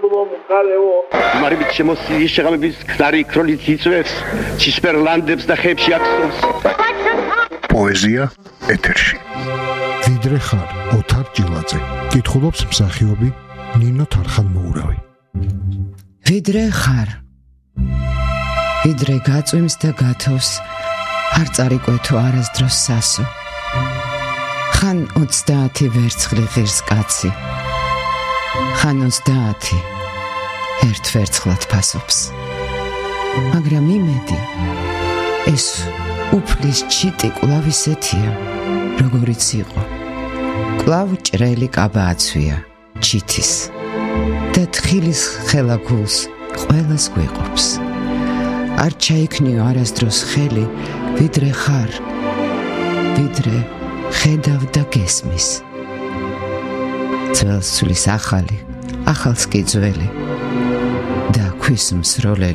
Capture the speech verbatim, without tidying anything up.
მომხარეო მარებით შემოსილი შეღამების გზარი ქროლით იწვევს ცისფერლანდებს და ხეებში აქსობს პოეზია ეთერში ვიდრე ხარ ოთარ ჭილაძე კითხულობს მსახიობი ნინო თარხანმოურავი ვიდრე ხარ ვიდრე გაწვიმს და გათოვს არ წარიკვეთო არასდროს სასო ხან ოცდაათი ვერცხლი ღირს კაცი ხან ოცდაათი ერთ ვერცხლად ფასობს მაგრამ იმედი ეს უფლის ჩიტი კვლავ ისეთია როგორიც იყო კვლავ ჭრელი კაბა აცვია ჩითის და თხილის ხელაგულს ყველას გვიყოფს არ ჩაიქნიო არასდროს ხელი ვიდრე ხარ ვიდრე ხედავ და გესმის ძველს ცulis ახალი ახალს კი ძველი და ქვის მსროლელი